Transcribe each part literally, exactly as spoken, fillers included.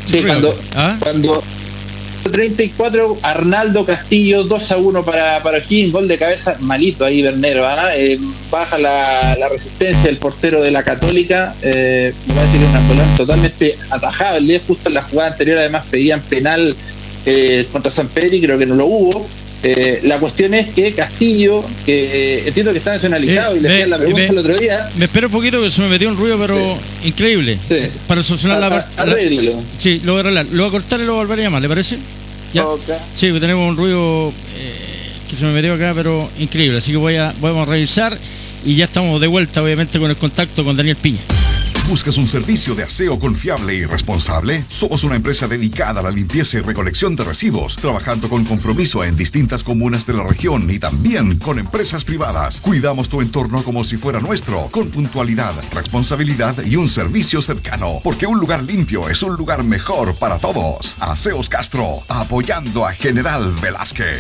Sí, cuando, ¿Ah? cuando treinta y cuatro, Arnaldo Castillo, dos a uno para, para O'Higgins, gol de cabeza, malito ahí Bernero, ¿ah? eh, baja la, la resistencia del portero de la Católica, eh, me parece que es una pelota totalmente atajada, el día justo en la jugada anterior además pedían penal eh, contra San Pedro y creo que no lo hubo. Eh, la cuestión es que Castillo, que eh, entiendo que está nacionalizado eh, y le hacían la pregunta me, el otro día. Me espero un poquito que se me metió un ruido, pero sí. increíble. Sí. Para solucionar a, la, a, la Sí, lo voy a arreglar. Lo voy a cortar y lo voy a volver a llamar, ¿le parece? ¿Ya? Okay. Sí, tenemos un ruido eh, que se me metió acá, pero increíble. Así que voy a, vamos a revisar y ya estamos de vuelta, obviamente, con el contacto con Daniel Piña. ¿Buscas un servicio de aseo confiable y responsable? Somos una empresa dedicada a la limpieza y recolección de residuos, trabajando con compromiso en distintas comunas de la región y también con empresas privadas. Cuidamos tu entorno como si fuera nuestro, con puntualidad, responsabilidad y un servicio cercano, porque un lugar limpio es un lugar mejor para todos. Aseos Castro, apoyando a General Velázquez.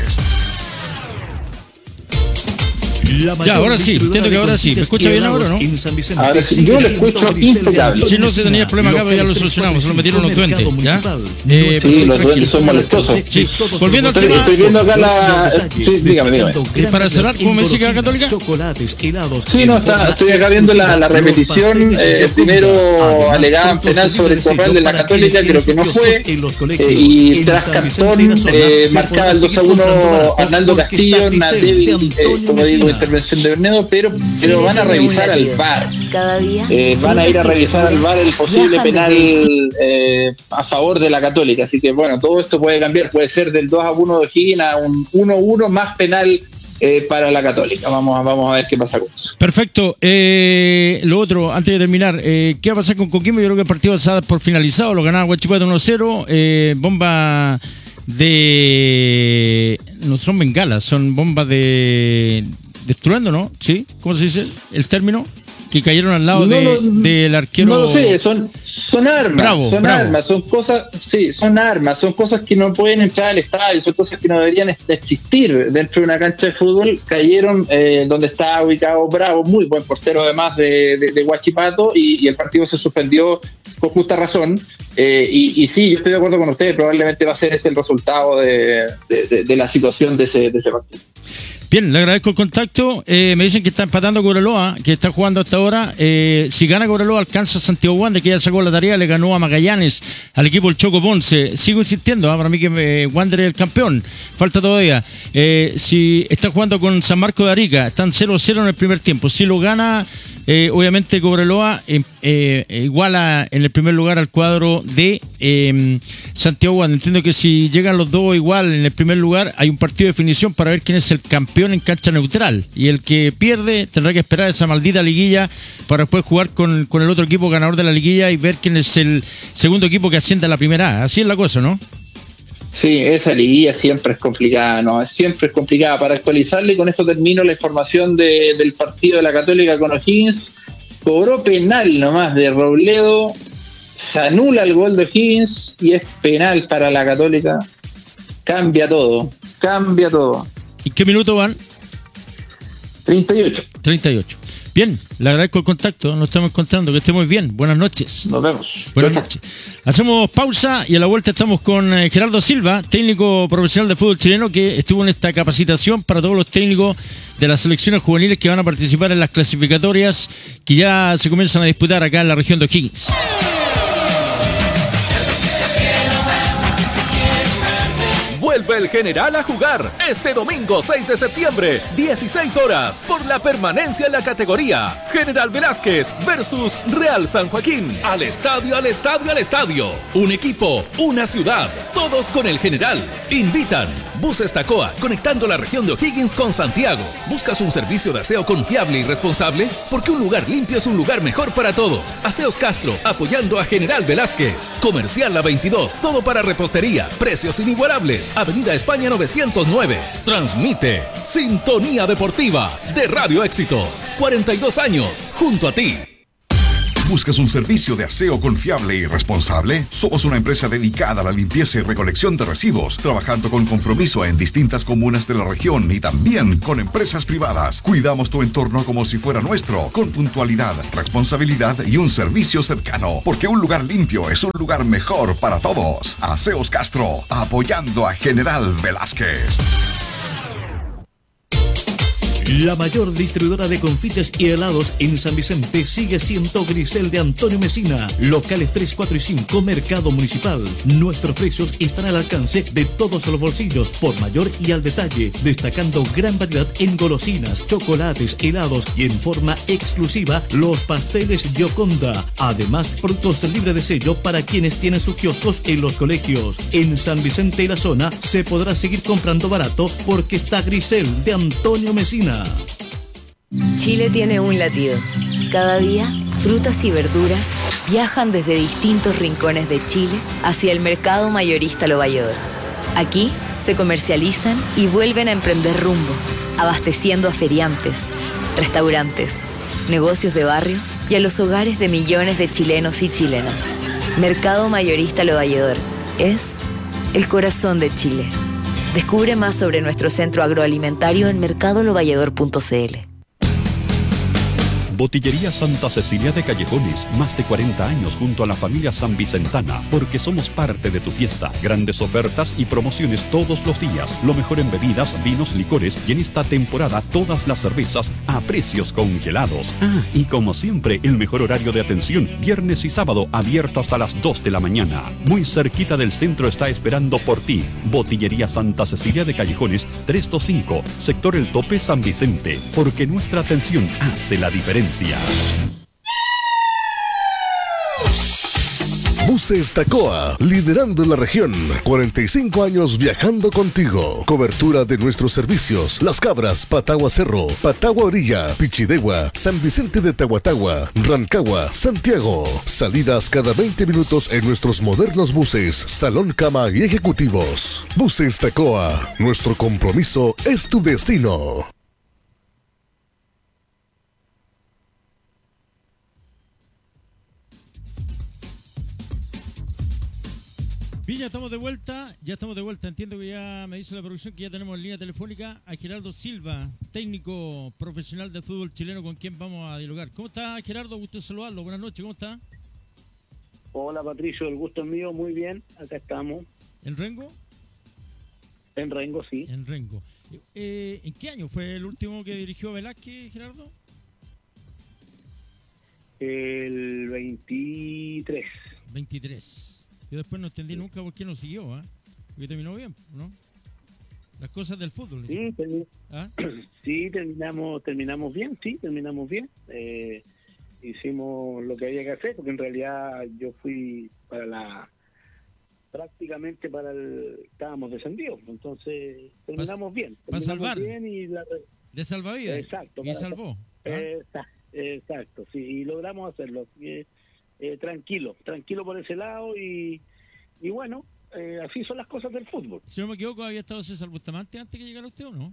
Ya, ahora sí, entiendo que ahora sí. ¿Me escucha bien ahora, no? Ahora sí, yo lo escucho impecable. Si no se tenía el problema acá, pues ya lo solucionamos. Se lo metieron los duendes, ¿ya? Eh, sí, los duendes son molestosos. Sí, volviendo al estoy, tema. Estoy viendo acá la... Sí, dígame, dígame. Para cerrar, ¿cómo me dice que la Católica? Sí, no, está, estoy acá viendo la, la repetición. Eh, primero alegaban penal sobre el corral de la Católica, creo que no fue. Eh, y tras cartón, eh, marcaba el dos a uno Arnaldo Castillo, una débil, eh, como digo, intervención de Bernedo, pero, pero van a revisar al V A R. Eh, van a ir a revisar al V A R el posible penal eh, a favor de la Católica. Así que bueno, todo esto puede cambiar, puede ser del dos a uno de O'Higgins a un uno a uno más penal eh, para la Católica. Vamos a, vamos a ver qué pasa con eso. Perfecto. Eh, lo otro, antes de terminar, eh, ¿qué va a pasar con Coquimbo? Yo creo que el partido se ha por finalizado, lo ganaba Huachipato uno cero, eh, bomba de... no son bengalas, son bombas de... destruyendo, ¿no? ¿Sí? ¿Cómo se dice el término? Que cayeron al lado no, de, no, del arquero. No lo sé, son, son armas. Bravo, son bravo. armas, son cosas, sí, son armas, son cosas que no pueden entrar al estadio, son cosas que no deberían existir dentro de una cancha de fútbol. Cayeron eh, donde está ubicado Bravo, muy buen portero además de, de, de Huachipato, y, y el partido se suspendió con justa razón. Eh, y, y sí, yo estoy de acuerdo con ustedes, probablemente va a ser ese el resultado de, de, de, de la situación de ese, de ese partido. Bien, le agradezco el contacto. Eh, me dicen que está empatando Cobreloa, que está jugando hasta ahora. Eh, si gana Cobreloa, alcanza a Santiago Wander, que ya sacó la tarea, le ganó a Magallanes, al equipo del Choco Ponce. Sigo insistiendo, ¿eh? Para mí que eh, Wander es el campeón. Falta todavía. Eh, si está jugando con San Marco de Arica, están cero a cero en el primer tiempo. Si lo gana, eh, obviamente Cobreloa eh, eh, iguala en el primer lugar al cuadro de eh, Santiago Wander. Entiendo que si llegan los dos igual en el primer lugar, hay un partido de definición para ver quién es el campeón en cancha neutral, y el que pierde tendrá que esperar esa maldita liguilla para después jugar con, con el otro equipo ganador de la liguilla y ver quién es el segundo equipo que asciende a la primera A. Así es la cosa, ¿no? Sí, esa liguilla siempre es complicada, ¿no? Siempre es complicada. Para actualizarle, y con esto termino la información de, del partido de la Católica con O'Higgins. Cobró penal nomás de Robledo, se anula el gol de O'Higgins y es penal para la Católica. Cambia todo, cambia todo. ¿Y qué minuto van? treinta y ocho. treinta y ocho. Bien, le agradezco el contacto, nos estamos encontrando, que esté muy bien. Buenas noches. Nos vemos. Buenas noches. Hacemos pausa y a la vuelta estamos con eh, Gerardo Silva, técnico profesional de fútbol chileno, que estuvo en esta capacitación para todos los técnicos de las selecciones juveniles que van a participar en las clasificatorias que ya se comienzan a disputar acá en la región de O'Higgins. Vuelve el General a jugar este domingo seis de septiembre, dieciséis horas, por la permanencia en la categoría. General Velázquez versus Real San Joaquín. Al estadio, al estadio, al estadio. Un equipo, una ciudad, todos con el General. Invitan Buses Tacoa, conectando la región de O'Higgins con Santiago. ¿Buscas un servicio de aseo confiable y responsable? Porque un lugar limpio es un lugar mejor para todos. Aseos Castro, apoyando a General Velázquez. Comercial La veintidós, todo para repostería. Precios inigualables. Avenida España novecientos nueve. Transmite Sintonía Deportiva de Radio Éxitos. cuarenta y dos años, junto a ti. ¿Buscas un servicio de aseo confiable y responsable? Somos una empresa dedicada a la limpieza y recolección de residuos, trabajando con compromiso en distintas comunas de la región y también con empresas privadas. Cuidamos tu entorno como si fuera nuestro, con puntualidad, responsabilidad y un servicio cercano, porque un lugar limpio es un lugar mejor para todos. Aseos Castro, apoyando a General Velázquez. La mayor distribuidora de confites y helados en San Vicente sigue siendo Grisel de Antonio Mesina. Locales tres, cuatro y cinco, Mercado Municipal. Nuestros precios están al alcance de todos los bolsillos, por mayor y al detalle, destacando gran variedad en golosinas, chocolates, helados y en forma exclusiva los pasteles Gioconda. Además, productos libres de sello para quienes tienen sus kioscos en los colegios. En San Vicente y la zona se podrá seguir comprando barato porque está Grisel de Antonio Mesina. Chile tiene un latido. Cada día, frutas y verduras viajan desde distintos rincones de Chile hacia el mercado mayorista Lo Valledor. Aquí se comercializan y vuelven a emprender rumbo, abasteciendo a feriantes, restaurantes, negocios de barrio y a los hogares de millones de chilenos y chilenas. Mercado mayorista Lo Valledor es el corazón de Chile. Descubre más sobre nuestro centro agroalimentario en mercado lo valledor punto c l. Botillería Santa Cecilia de Callejones, más de cuarenta años junto a la familia sanvicentana, porque somos parte de tu fiesta. Grandes ofertas y promociones todos los días, lo mejor en bebidas, vinos, licores y en esta temporada todas las cervezas a precios congelados. Ah, y como siempre, el mejor horario de atención, viernes y sábado abierto hasta las dos de la mañana. Muy cerquita del centro está esperando por ti. Botillería Santa Cecilia de Callejones, trescientos veinticinco, sector El Tope, San Vicente, porque nuestra atención hace la diferencia. Buses Tacoa, liderando la región, cuarenta y cinco años viajando contigo. Cobertura de nuestros servicios: Las Cabras, Patagua Cerro, Patagua Orilla, Pichidegua, San Vicente de Tahuatahua, Rancagua, Santiago. Salidas cada veinte minutos en nuestros modernos buses, salón, cama y ejecutivos. Buses Tacoa, nuestro compromiso es tu destino. Bien, ya estamos de vuelta, ya estamos de vuelta. Entiendo que ya me dice la producción que ya tenemos en línea telefónica a Gerardo Silva, técnico profesional del fútbol chileno, con quien vamos a dialogar. ¿Cómo está, Gerardo? Gusto saludarlo. Buenas noches, ¿cómo está? Hola, Patricio, el gusto es mío, muy bien, acá estamos. ¿En Rengo? En Rengo, sí. En Rengo. Eh, ¿En qué año fue el último que dirigió Velázquez, Gerardo? El veintitrés. veintitrés. Yo después no entendí nunca por qué no siguió, ¿eh? Porque terminó bien, ¿no? Las cosas del fútbol. Sí, termi- ¿Ah? sí terminamos terminamos bien, sí, terminamos bien. Eh, hicimos lo que había que hacer, porque en realidad yo fui para la... prácticamente para el... estábamos descendidos, entonces terminamos bien. Para salvar. Bien y la... De salvavidas. Exacto. Y salvó. ¿Ah? Exacto, exacto, sí, y logramos hacerlo. Eh, Eh, tranquilo, tranquilo por ese lado y, y bueno, eh, así son las cosas del fútbol. Si no me equivoco, ¿había estado César Bustamante antes que llegara usted o no?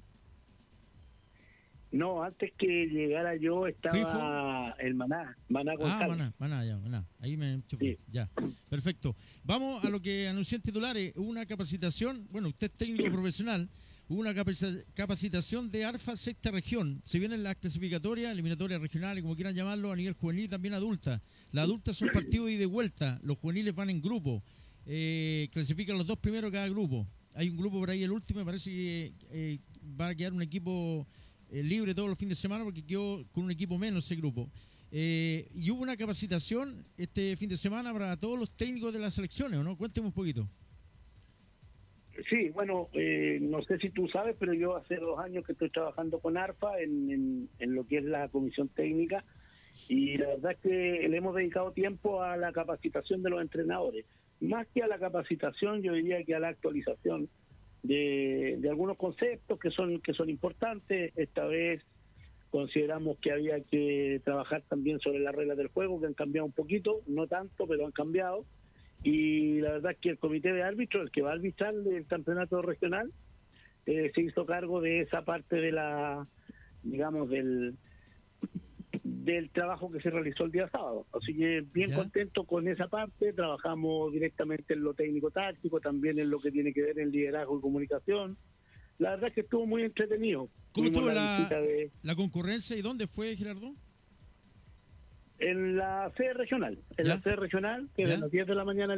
No, antes que llegara yo estaba ¿Grifo? el Maná, Maná González. Ah, Maná, Maná, ya, Maná. Ahí me chupé, sí. Ya. Perfecto. Vamos a lo que anuncié en titulares, una capacitación, bueno, usted es técnico profesional, hubo una capacitación de ARFA sexta región. Se vienen las clasificatorias, eliminatorias regionales, como quieran llamarlo, a nivel juvenil y también adulta. Las adultas son partidos ida y de vuelta, los juveniles van en grupo, eh, clasifican los dos primeros cada grupo. Hay un grupo por ahí, el último, me parece que eh, va a quedar un equipo eh, libre todos los fines de semana porque quedó con un equipo menos ese grupo. Eh, y hubo una capacitación este fin de semana para todos los técnicos de las selecciones, ¿o no? Cuénteme un poquito. Sí, bueno, eh, no sé si tú sabes, pero yo hace dos años que estoy trabajando con ARFA en, en, en lo que es la comisión técnica, y la verdad es que le hemos dedicado tiempo a la capacitación de los entrenadores. Más que a la capacitación, yo diría que a la actualización de, de algunos conceptos que son que son importantes. Esta vez consideramos que había que trabajar también sobre las reglas del juego, que han cambiado un poquito, no tanto, pero han cambiado. Y la verdad es que el comité de árbitros, el que va a arbitrar el campeonato regional, eh, se hizo cargo de esa parte de la, digamos, del del trabajo que se realizó el día sábado. Así que bien ¿Ya? contento con esa parte. Trabajamos directamente en lo técnico-táctico, también en lo que tiene que ver en liderazgo y comunicación. La verdad es que estuvo muy entretenido. ¿Cómo Tuvimos estuvo la, visita de, la concurrencia y dónde fue, Gerardo? en la sede regional, en ¿Ya? la sede regional, que ¿Ya? de las diez de la mañana